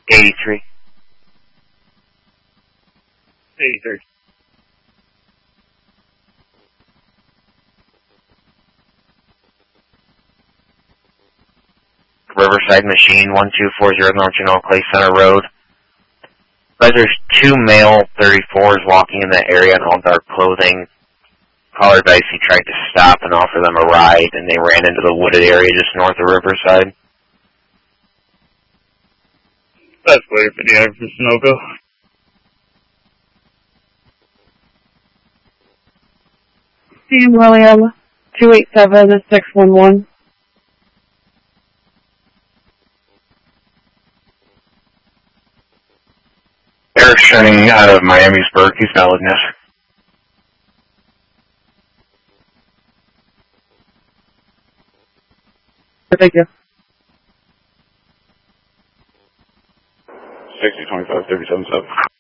83. 83. Riverside Machine, 1240 North Genoa Clay Center Road. But there's two male 34s walking in that area in all dark clothing. Caller Dicey tried to stop and offer them a ride, and they ran into the wooded area just north of Riverside. That's clear for the for Sunoco. Sam William, 287-611. Eric Shunning out of Miamisburg, he's validness. Thank you. 6025 37.7.